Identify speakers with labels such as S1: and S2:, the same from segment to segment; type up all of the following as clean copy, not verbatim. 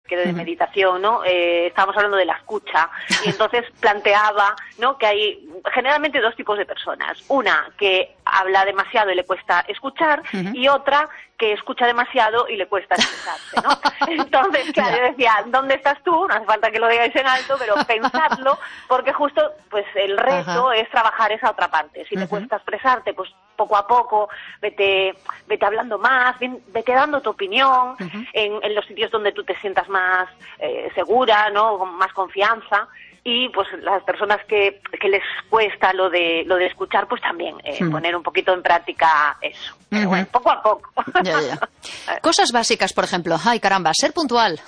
S1: que de meditación, ¿no? Estábamos hablando de la escucha y entonces planteaba, ¿no? Que hay generalmente dos tipos de personas. Una que habla demasiado y le cuesta escuchar y otra que escucha demasiado y le cuesta expresarse, ¿no? Entonces, claro, yo decía, ¿dónde estás tú? No hace falta que lo digáis en alto, pero pensadlo, porque justo, pues, el reto es trabajar esa otra parte. Si te cuesta expresarte, pues, poco a poco, vete hablando más, vete dando tu opinión en los sitios donde tú te sientas más segura, ¿no? Con más confianza. Y pues las personas que les cuesta lo de escuchar, pues también poner un poquito en práctica eso. Pero bueno, poco a poco.
S2: Ya. Cosas básicas, por ejemplo. Ay, caramba, ser puntual.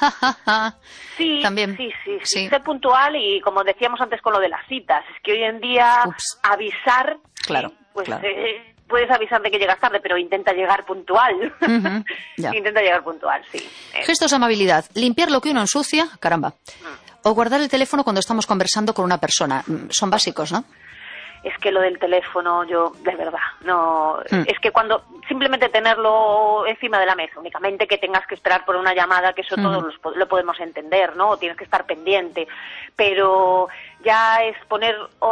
S1: Sí,
S2: también.
S1: Sí. Ser puntual y como decíamos antes con lo de las citas, es que hoy en día avisar,
S2: claro.
S1: Puedes avisar de que llegas tarde, pero intenta llegar puntual. Intenta llegar puntual, sí.
S2: Gestos de amabilidad. Limpiar lo que uno ensucia, caramba. O guardar el teléfono cuando estamos conversando con una persona. Son básicos, ¿no?
S1: Es que lo del teléfono, yo, de verdad, no... Es que cuando simplemente tenerlo encima de la mesa, únicamente que tengas que esperar por una llamada, que eso todos lo podemos entender, ¿no? Tienes que estar pendiente. Pero ya es poner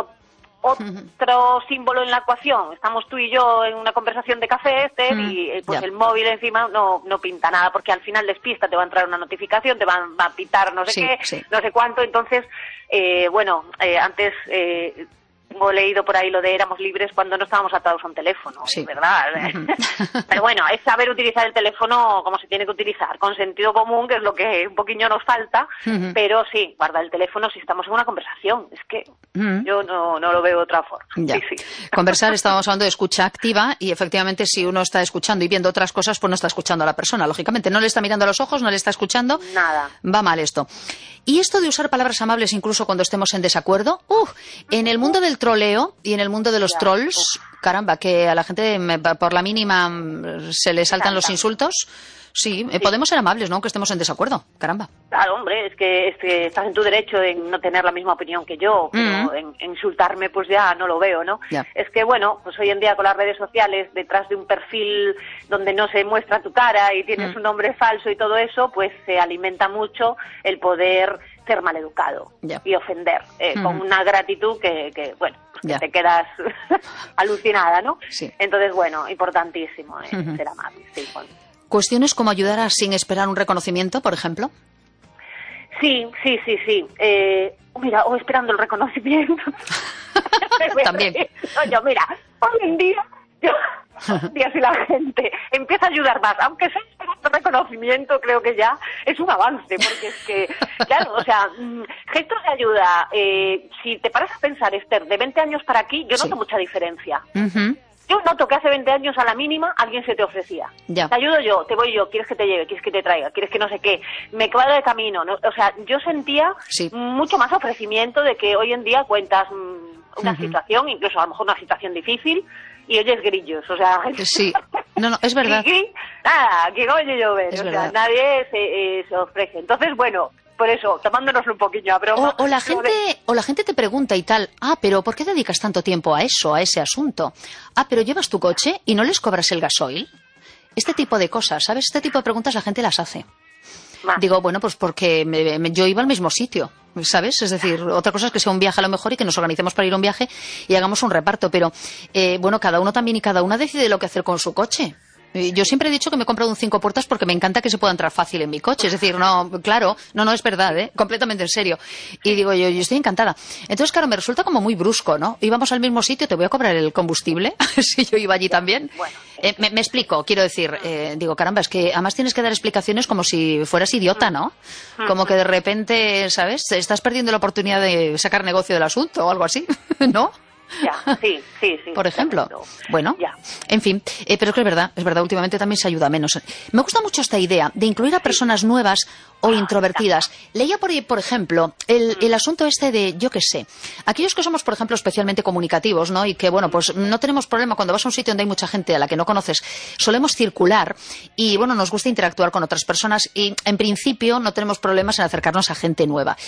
S1: otro símbolo en la ecuación. Estamos tú y yo en una conversación de café, y pues el móvil encima no pinta nada, porque al final despista, te va a entrar una notificación, te va a pitar no sé qué, no sé cuánto. Entonces, antes tengo leído por ahí lo de éramos libres cuando no estábamos atados a un teléfono, ¿verdad? Pero bueno, es saber utilizar el teléfono como se tiene que utilizar, con sentido común, que es lo que un poquillo nos falta, pero sí, guardar el teléfono si estamos en una conversación. Es que yo no lo veo de otra forma. Sí.
S2: Conversar, estábamos hablando de escucha activa y efectivamente si uno está escuchando y viendo otras cosas, pues no está escuchando a la persona, lógicamente. No le está mirando a los ojos, no le está escuchando.
S1: Nada.
S2: Va mal esto. Y esto de usar palabras amables incluso cuando estemos en desacuerdo, en el mundo del troleo y en el mundo de los trolls, caramba, que a la gente por la mínima se le saltan los insultos. Sí, podemos ser amables, ¿no? Que estemos en desacuerdo, caramba.
S1: Claro, hombre, es que estás en tu derecho en no tener la misma opinión que yo, pero en insultarme pues ya no lo veo, ¿no? Es que bueno, pues hoy en día con las redes sociales, detrás de un perfil donde no se muestra tu cara y tienes un nombre falso y todo eso, pues se alimenta mucho el poder ser maleducado y ofender, con una gratitud que bueno, pues que te quedas alucinada, ¿no?
S2: Sí.
S1: Entonces, bueno, importantísimo ser amable, sí, bueno.
S2: ¿Cuestiones como ayudar a sin esperar un reconocimiento, por ejemplo?
S1: Sí. Mira, o esperando el reconocimiento.
S2: También.
S1: Mira, hoy en día, si la gente empieza a ayudar más, aunque sea esperando reconocimiento, creo que ya es un avance, porque es que, claro, o sea, gestos de ayuda, si te paras a pensar, Esther, de 20 años para aquí, yo noto mucha diferencia. Yo noto que hace 20 años a la mínima alguien se te ofrecía. Te ayudo yo, te voy yo, quieres que te lleve, quieres que te traiga, quieres que no sé qué, me cuadra de camino, ¿no? O sea, yo sentía mucho más ofrecimiento de que hoy en día cuentas una situación, incluso a lo mejor una situación difícil, y oyes grillos, o sea...
S2: Sí, no, es verdad.
S1: Nada, que no oye llover, o sea, nadie se ofrece. Entonces, bueno... Por eso, tomándonoslo un poquillo a broma.
S2: O la gente te pregunta y tal, pero ¿por qué dedicas tanto tiempo a eso, a ese asunto? Pero llevas tu coche y no les cobras el gasoil. Este tipo de cosas, ¿sabes? Este tipo de preguntas la gente las hace. Digo, bueno, pues porque yo iba al mismo sitio, ¿sabes? Es decir, otra cosa es que sea un viaje a lo mejor y que nos organicemos para ir a un viaje y hagamos un reparto, pero bueno, cada uno también y cada una decide lo que hacer con su coche. Yo siempre he dicho que me he comprado un 5 puertas porque me encanta que se pueda entrar fácil en mi coche. Es decir, no, es verdad, completamente en serio. Y digo, yo estoy encantada. Entonces, claro, me resulta como muy brusco, ¿no? Íbamos al mismo sitio, te voy a cobrar el combustible, si yo iba allí también.
S1: Bueno.
S2: Me explico, quiero decir, digo, caramba, es que además tienes que dar explicaciones como si fueras idiota, ¿no? Como que de repente, ¿sabes? Estás perdiendo la oportunidad de sacar negocio del asunto o algo así, ¿no?
S1: Sí.
S2: Por ejemplo. Bueno, en fin, pero es que es verdad, últimamente también se ayuda menos. Me gusta mucho esta idea de incluir a personas nuevas o introvertidas. Leía por ejemplo, el asunto este de, yo qué sé, aquellos que somos, por ejemplo, especialmente comunicativos, ¿no? Y que, bueno, pues no tenemos problema cuando vas a un sitio donde hay mucha gente a la que no conoces, solemos circular y, bueno, nos gusta interactuar con otras personas y, en principio, no tenemos problemas en acercarnos a gente nueva.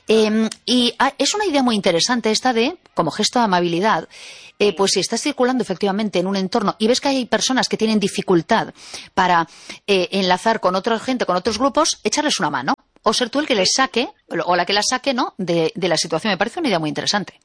S2: Y es una idea muy interesante esta de, como gesto de amabilidad, pues si estás circulando efectivamente en un entorno y ves que hay personas que tienen dificultad para enlazar con otra gente, con otros grupos, echarles una mano. mano. O ser tú el que les saque, o la que la saque, ¿no?, de la situación. Me parece una idea muy interesante.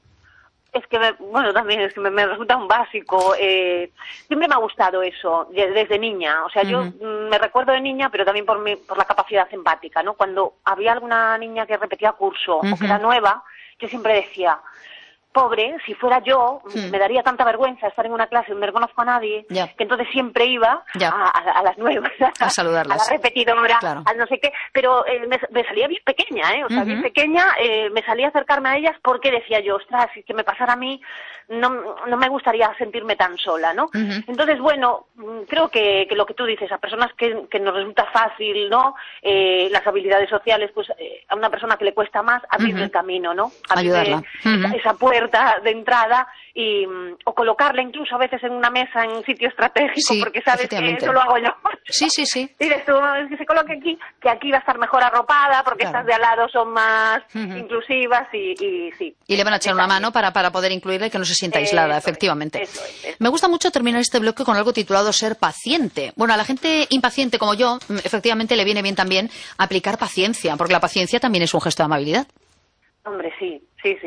S1: Es que, también es que me resulta un básico. Siempre me ha gustado eso, desde niña. O sea, yo me recuerdo de niña, pero también por la capacidad empática, ¿no? Cuando había alguna niña que repetía curso o que era nueva, yo siempre decía, pobre, si fuera yo, me daría tanta vergüenza estar en una clase donde no conozco a nadie, que entonces siempre iba a las nuevas,
S2: a saludarlas,
S1: a la repetidora,
S2: claro,
S1: al no sé qué, pero me salía bien pequeña, o sea, bien pequeña, me salía a acercarme a ellas porque decía yo, ostras, si que me pasara a mí, no me gustaría sentirme tan sola, ¿no? Entonces, bueno, creo que lo que tú dices, a personas que nos resulta fácil, ¿no?, las habilidades sociales, pues a una persona que le cuesta más, abrir el camino, ¿no?
S2: Ayudarla.
S1: Esa puerta de entrada o colocarla incluso a veces en una mesa en un sitio estratégico, porque sabes que eso lo hago yo.
S2: Sí.
S1: Dices tú, que se coloque aquí, que aquí va a estar mejor arropada, porque estas de al lado son más inclusivas y sí.
S2: Y le van a echar una mano para poder incluirla y que no se sienta aislada, efectivamente.
S1: Eso es.
S2: Me gusta mucho terminar este bloque con algo titulado ser paciente. Bueno, a la gente impaciente como yo, efectivamente le viene bien también aplicar paciencia, porque la paciencia también es un gesto de amabilidad.
S1: Hombre, sí.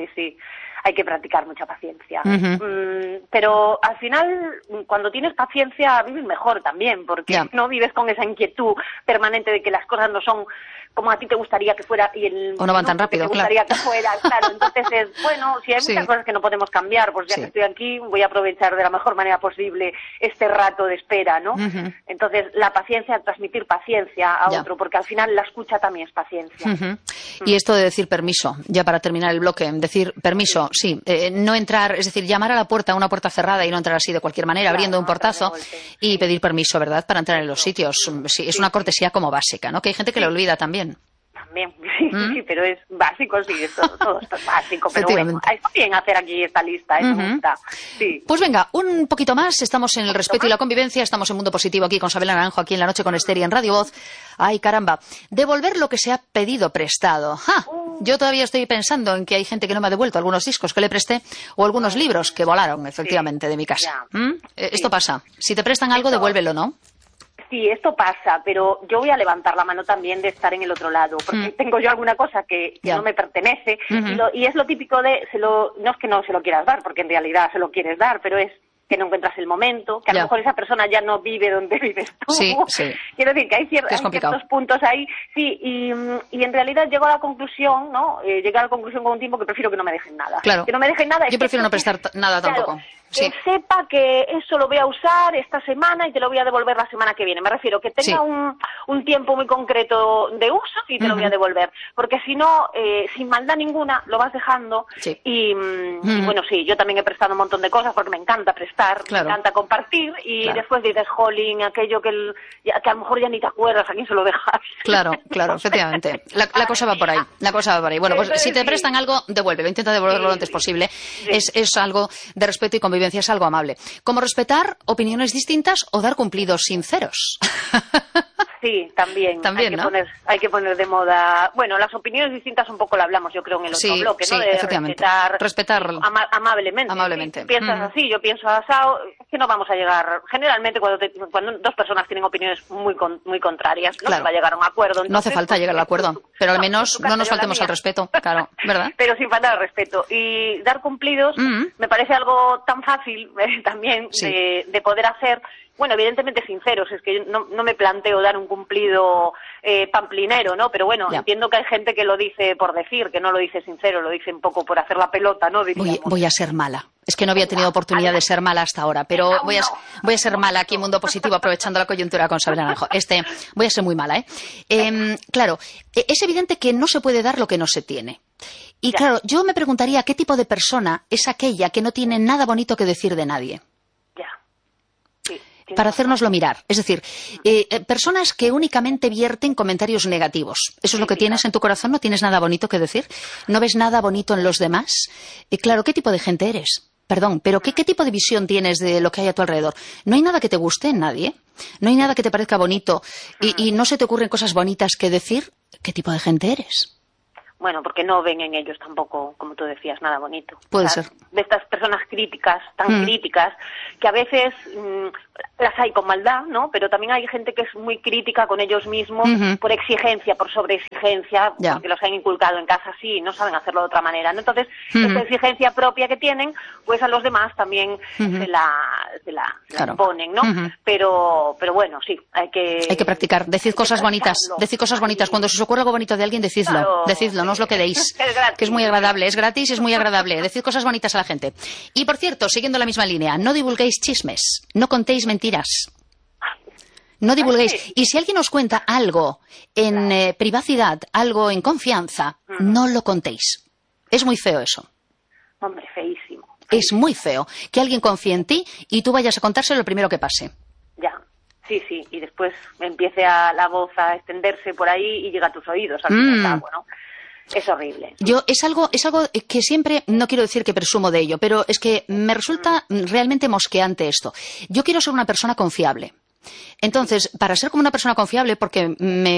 S1: Hay que practicar mucha paciencia. Pero al final, cuando tienes paciencia, vives mejor también, porque no vives con esa inquietud permanente de que las cosas no son como a ti te gustaría que fuera
S2: o no van tan rápido,
S1: te gustaría que fuera, claro. Entonces si hay muchas cosas que no podemos cambiar, pues ya que estoy aquí voy a aprovechar de la mejor manera posible este rato de espera, ¿no? Entonces la paciencia, transmitir paciencia a otro, porque al final la escucha también es paciencia.
S2: Y esto de decir permiso, ya para terminar el bloque, decir permiso, no entrar, es decir, llamar a la puerta, a una puerta cerrada y no entrar así de cualquier manera, abriendo un portazo y pedir permiso, ¿verdad?, para entrar en los sitios. Sí, es una cortesía como básica, ¿no?, que hay gente que lo olvida también.
S1: También, sí, pero es básico, todo esto es básico, pero bueno, está bien hacer aquí esta lista, me gusta. Sí.
S2: Pues venga, un poquito más, estamos en el respeto y la convivencia, estamos en Mundo Positivo aquí con Sabela Naranjo, aquí en La Noche con Esther y en Radio Voz. Ay, caramba, devolver lo que se ha pedido prestado. Yo todavía estoy pensando en que hay gente que no me ha devuelto algunos discos que le presté o algunos libros que volaron, efectivamente, de mi casa. Esto pasa, si te prestan algo, devuélvelo, ¿no?
S1: Sí, esto pasa, pero yo voy a levantar la mano también de estar en el otro lado, porque tengo yo alguna cosa que no me pertenece, y es lo típico de, no es que no se lo quieras dar, porque en realidad se lo quieres dar, pero es que no encuentras el momento, que a lo mejor esa persona ya no vive donde vives tú.
S2: Sí.
S1: Quiero decir que hay ciertos puntos ahí, y en realidad llego a la conclusión, ¿no? Llego a la conclusión con un tiempo que prefiero que no me dejen nada.
S2: Claro.
S1: Que no me dejen nada.
S2: Yo prefiero no prestar nada tampoco.
S1: Que sepa que eso lo voy a usar esta semana y te lo voy a devolver la semana que viene. Me refiero que tenga un tiempo muy concreto de uso y te lo voy a devolver. Porque si no, sin maldad ninguna, lo vas dejando. Y bueno, sí, yo también he prestado un montón de cosas porque me encanta prestar, me encanta compartir. Y después dices, jolín, aquello que a lo mejor ya ni te acuerdas a quién se lo dejas.
S2: Claro, efectivamente. La cosa va por ahí. Bueno, pues si te prestan algo, devuélvelo. Intenta devolverlo lo antes posible. Es algo de respeto y convivencia, es algo amable. Como respetar opiniones distintas o dar cumplidos sinceros.
S1: Sí, también ¿no? Hay que poner de moda. Bueno, las opiniones distintas un poco lo hablamos, yo creo, en el otro bloque, ¿no? De
S2: efectivamente. Respetar amablemente.
S1: Si piensas así, yo pienso asado, es que no vamos a llegar. Generalmente, cuando dos personas tienen opiniones muy contrarias, no se va a llegar a un acuerdo. Entonces,
S2: no hace falta llegar al acuerdo, pero al menos no nos faltemos al respeto, claro, ¿verdad?
S1: Pero sin faltar al respeto. Y dar cumplidos me parece algo tan fácil también de poder hacer. Bueno, evidentemente sinceros, es que no me planteo dar un cumplido pamplinero, ¿no? Pero bueno, entiendo que hay gente que lo dice por decir, que no lo dice sincero, lo dice un poco por hacer la pelota, ¿no?
S2: Voy a ser mala. Es que no había tenido oportunidad de ser mala hasta ahora, pero voy a ser mala aquí en Mundo Positivo, aprovechando la coyuntura con Sabela Naranjo. Voy a ser muy mala, Claro, es evidente que no se puede dar lo que no se tiene. Y claro, yo me preguntaría qué tipo de persona es aquella que no tiene nada bonito que decir de nadie. Para hacérnoslo mirar. Es decir, personas que únicamente vierten comentarios negativos. ¿Eso es lo que tienes en tu corazón? ¿No tienes nada bonito que decir? ¿No ves nada bonito en los demás? Claro, ¿qué tipo de gente eres? Perdón, pero ¿qué tipo de visión tienes de lo que hay a tu alrededor? ¿No hay nada que te guste en nadie? ¿No hay nada que te parezca bonito y no se te ocurren cosas bonitas que decir? ¿Qué tipo de gente eres?
S1: bueno, porque no ven en ellos tampoco, como tú decías, nada bonito.
S2: Puede ser.
S1: De estas personas críticas, tan críticas, que a veces las hay con maldad, ¿no? Pero también hay gente que es muy crítica con ellos mismos por exigencia, por sobreexigencia, porque los han inculcado en casa así y no saben hacerlo de otra manera, ¿no? Entonces, esa exigencia propia que tienen, pues a los demás también se la ponen, ¿no? Pero bueno, sí, hay que
S2: practicar. Decid cosas bonitas. Decid cosas bonitas. Cuando se os ocurra algo bonito de alguien, decidlo.
S1: Claro.
S2: Decidlo, no os lo quedéis. Que es muy agradable. Es gratis y es muy agradable. Decid cosas bonitas a la gente. Y por cierto, siguiendo la misma línea, no divulguéis chismes. No contéis mentiras. No divulguéis. Y si alguien os cuenta algo en privacidad, algo en confianza, no lo contéis. Es muy feo eso.
S1: Hombre, feísimo.
S2: Es muy feo que alguien confíe en ti y tú vayas a contárselo lo primero que pase.
S1: Ya. Sí, y después empiece la voz a extenderse por ahí y llega a tus oídos. Al fin y al cabo, ¿no? Es horrible. Es algo que siempre, no quiero decir que presumo de ello, pero es que me resulta realmente mosqueante esto. Yo quiero ser una persona confiable. Entonces, para ser como una persona confiable, porque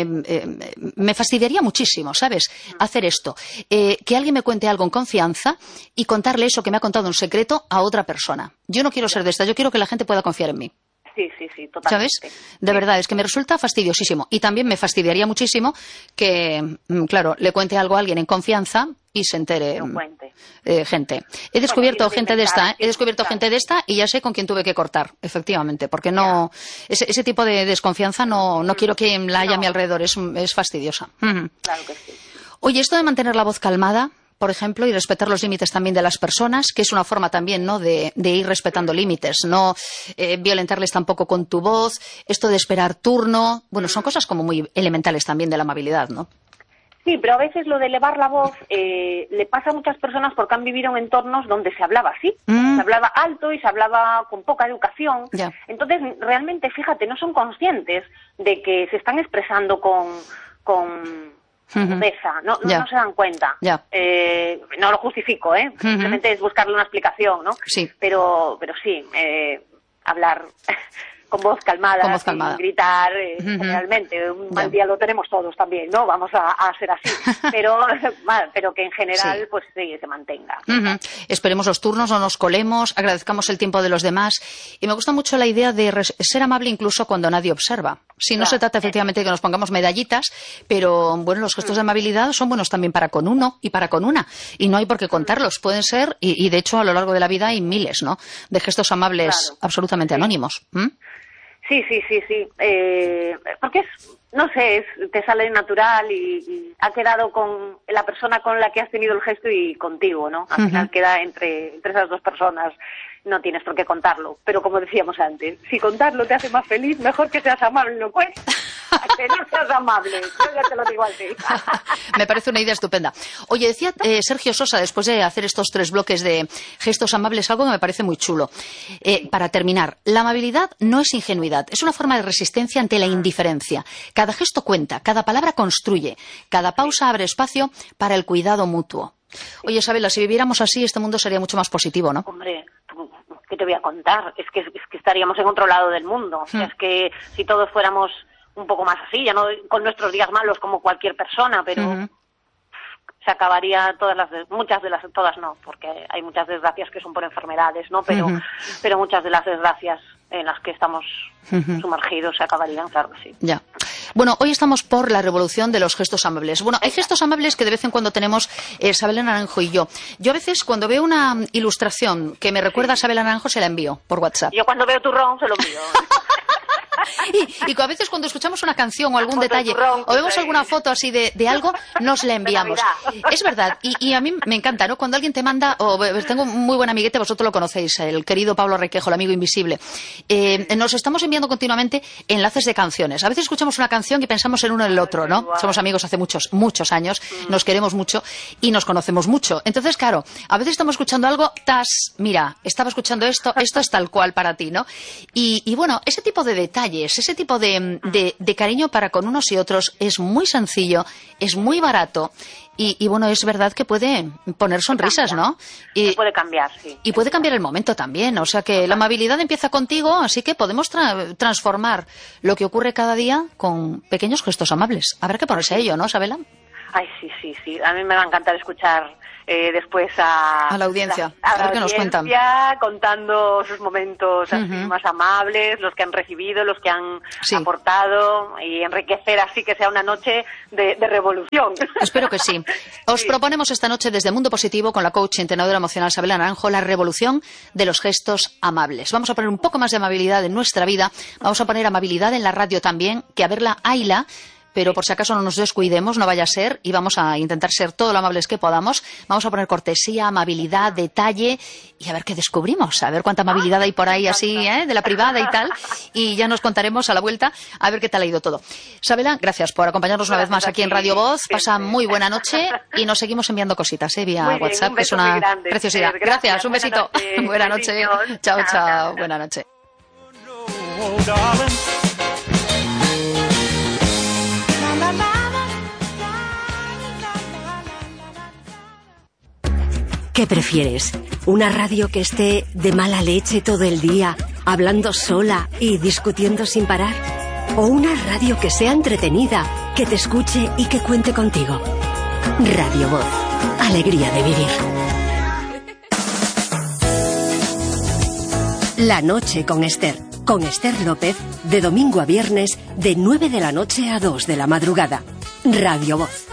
S1: me fastidiaría muchísimo, ¿sabes? Hacer esto. Que alguien me cuente algo en confianza y contarle eso que me ha contado en secreto a otra persona. Yo no quiero ser de esta, yo quiero que la gente pueda confiar en mí. Sí, totalmente.
S2: ¿Sabes? De verdad, es que me resulta fastidiosísimo. Y también me fastidiaría muchísimo que, claro, le cuente algo a alguien en confianza y se entere gente. He descubierto gente de esta, y ya sé con quién tuve que cortar, efectivamente, porque no ese tipo de desconfianza no quiero que la haya a mi alrededor, es fastidiosa.
S1: Claro que sí.
S2: Oye, esto de mantener la voz calmada, por ejemplo, y respetar los límites también de las personas, que es una forma también, ¿no?, de ir respetando límites, no violentarles tampoco con tu voz, esto de esperar turno, bueno, son cosas como muy elementales también de la amabilidad, ¿no?
S1: Sí, pero a veces lo de elevar la voz le pasa a muchas personas porque han vivido en entornos donde se hablaba así, se hablaba alto y se hablaba con poca educación.
S2: Ya.
S1: Entonces, realmente, fíjate, no son conscientes de que se están expresando con crudeza, no se dan cuenta. No lo justifico, simplemente es buscarle una explicación, ¿no?
S2: Sí.
S1: Pero sí, hablar con voz calmada, sin gritar, generalmente. Un mal día lo tenemos todos también, ¿no? Vamos a ser así. Pero que en general, pues sí, se mantenga.
S2: Esperemos los turnos, no nos colemos, agradezcamos el tiempo de los demás. Y me gusta mucho la idea de ser amable incluso cuando nadie observa. Si no se trata efectivamente de que nos pongamos medallitas, pero bueno, los gestos de amabilidad son buenos también para con uno y para con una. Y no hay por qué contarlos. Pueden ser, y de hecho a lo largo de la vida hay miles, ¿no?, de gestos amables absolutamente anónimos.
S1: Sí. Porque no sé, te sale natural y ha quedado con la persona con la que has tenido el gesto y contigo, ¿no? Al final queda entre esas dos personas. No tienes por qué contarlo. Pero como decíamos antes, si contarlo te hace más feliz, mejor que seas amable, ¿no? Pues que no seas amable. Yo ya te lo digo así.
S2: Me parece una idea estupenda. Oye, decía Sergio Sosa, después de hacer estos 3 bloques de gestos amables, algo que me parece muy chulo. Para terminar, la amabilidad no es ingenuidad, es una forma de resistencia ante la indiferencia. Cada gesto cuenta, cada palabra construye, cada pausa abre espacio para el cuidado mutuo. Oye, Isabela, si viviéramos así, este mundo sería mucho más positivo, ¿no?
S1: Hombre, ¿qué te voy a contar? Es que estaríamos en otro lado del mundo. Es que si todos fuéramos un poco más así, ya no con nuestros días malos como cualquier persona, pero se acabaría todas no, porque hay muchas desgracias que son por enfermedades, ¿no? Pero muchas de las desgracias en las que estamos sumergidos se acabarían, claro que sí.
S2: Ya. Bueno, hoy estamos por la revolución de los gestos amables. Bueno, hay gestos amables que de vez en cuando tenemos Sabela Naranjo y yo. Yo a veces cuando veo una ilustración que me recuerda a Sabela Naranjo se la envío por WhatsApp.
S1: Yo cuando veo turrón se lo envío.
S2: Y a veces cuando escuchamos una canción o algún detalle o vemos alguna foto así de algo, nos la enviamos. Es verdad, y a mí me encanta, ¿no? Cuando alguien te manda, tengo un muy buen amiguete, vosotros lo conocéis, el querido Pablo Requejo, el amigo invisible. Nos estamos enviando continuamente enlaces de canciones. A veces escuchamos una canción y pensamos en uno en el otro, ¿no? Somos amigos hace muchos años, nos queremos mucho y nos conocemos mucho. Entonces, claro, a veces estamos escuchando algo, mira, estaba escuchando esto es tal cual para ti, ¿no? Y bueno, ese tipo de detalles, ese tipo de cariño para con unos y otros es muy sencillo, es muy barato y bueno, es verdad que puede poner sonrisas, ¿no?
S1: Y puede cambiar, sí.
S2: Y puede cambiar el momento también, o sea que la amabilidad empieza contigo, así que podemos transformar lo que ocurre cada día con pequeños gestos amables. Habrá que ponerse a ello, ¿no, Sabela?
S1: Ay, sí. A mí me va a encantar escuchar después a
S2: la audiencia, a ver qué nos cuentan.
S1: Contando sus momentos así más amables, los que han recibido, los que han aportado, y enriquecer así que sea una noche de revolución.
S2: Espero que sí. Os proponemos esta noche desde Mundo Positivo con la coach entrenadora emocional Sabela Naranjo la revolución de los gestos amables. Vamos a poner un poco más de amabilidad en nuestra vida, vamos a poner amabilidad en la radio también, que a verla hayla, pero por si acaso no nos descuidemos, no vaya a ser, y vamos a intentar ser todo lo amables que podamos. Vamos a poner cortesía, amabilidad, detalle, y a ver qué descubrimos, a ver cuánta amabilidad hay por ahí así, de la privada y tal, y ya nos contaremos a la vuelta a ver qué tal ha ido todo. Sabela, gracias por acompañarnos una vez más aquí en Radio Voz. Pasa muy buena noche y nos seguimos enviando cositas vía WhatsApp, que es una preciosidad. Gracias, un besito. Buena noche. Chao. Buena noche.
S3: ¿Qué prefieres? ¿Una radio que esté de mala leche todo el día, hablando sola y discutiendo sin parar? ¿O una radio que sea entretenida, que te escuche y que cuente contigo? Radio Voz. Alegría de vivir. La noche con Esther. Con Esther López, de domingo a viernes, de 9 de la noche a 2 de la madrugada. Radio Voz.